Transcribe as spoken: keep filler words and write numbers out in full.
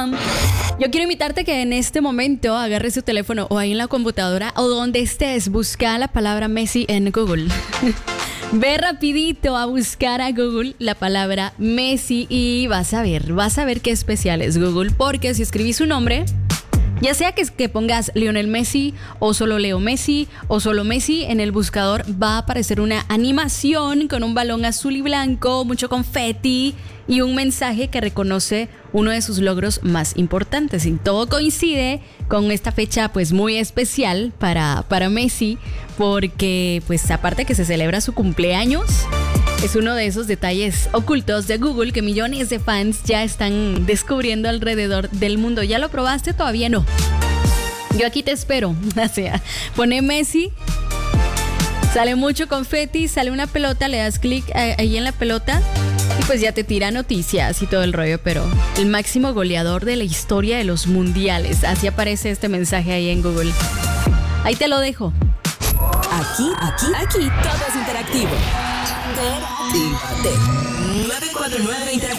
com. Yo quiero invitarte que en este momento agarres tu teléfono o ahí en la computadora o donde estés, busca la palabra Messi en Google. Ve rapidito a buscar a Google la palabra Messi y vas a ver, vas a ver qué especial es Google, porque si escribís su nombre, ya sea que, que pongas Lionel Messi o solo Leo Messi o solo Messi, en el buscador va a aparecer una animación con un balón azul y blanco, mucho confeti y un mensaje que reconoce uno de sus logros más importantes. Y todo coincide con esta fecha pues muy especial para, para Messi, porque pues aparte que se celebra su cumpleaños, es uno de esos detalles ocultos de Google que millones de fans ya están descubriendo alrededor del mundo. ¿Ya lo probaste? Todavía no. Yo aquí te espero. O sea, pone Messi, sale mucho confeti, sale una pelota, le das clic ahí en la pelota y pues ya te tira noticias y todo el rollo. Pero el máximo goleador de la historia de los mundiales, así aparece este mensaje ahí en Google. Ahí te lo dejo. Aquí, aquí, aquí, todo es interactivo. Interactívate. nueve cuatro nueve Interactivo.